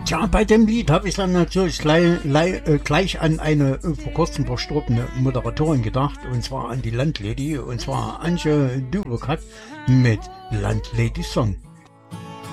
Tja, bei dem Lied habe ich dann natürlich gleich an eine vor kurzem verstorbene Moderatorin gedacht, und zwar an die Landlady, und zwar Antje Dubrokat mit Landlady Song.